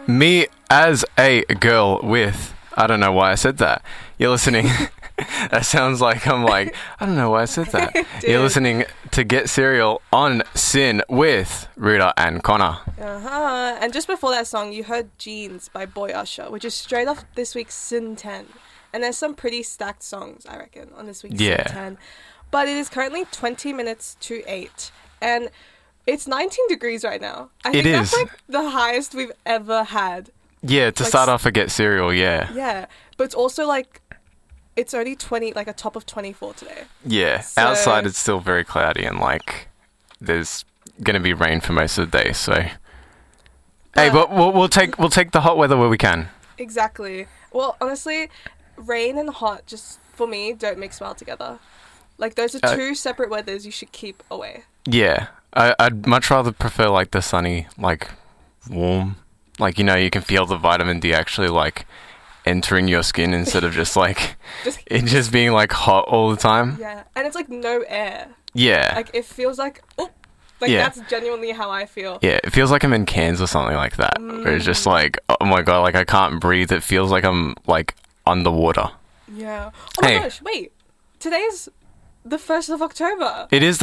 Me as a girl with... I don't know why I said that. You're listening... That sounds like I'm like, I don't know why I said that. You're listening to Get Serial on Sin with Ruta and Connor. And just before that song, you heard Jeans by Boy Usher, which is straight off this week's Sin 10. And there's some pretty stacked songs, I reckon, on this week's Sin 10. But it is currently 20 minutes to 8. And it's 19 degrees right now. I think that's like the highest we've ever had. Yeah, to start off a Get Serial, yeah. Yeah, but it's also like... It's only 20, like a top of 24 today. Yeah, so outside it's still very cloudy and like there's going to be rain for most of the day. So, hey, but we'll take the hot weather where we can. Exactly. Well, honestly, rain and hot just for me don't mix well together. Like those are two separate weathers you should keep away. Yeah, I'd much rather prefer like the sunny, like warm, like you know you can feel the vitamin D actually like entering your skin instead of just like it just being like hot all the time. Yeah, and it's like no air. Yeah, like it feels like that's genuinely how I feel. Yeah, it feels like I'm in Cairns or something like that. Where it's just like, oh my god, like I can't breathe. It feels like I'm like underwater. Yeah. Oh my gosh, wait. Today's the 1st of October. It is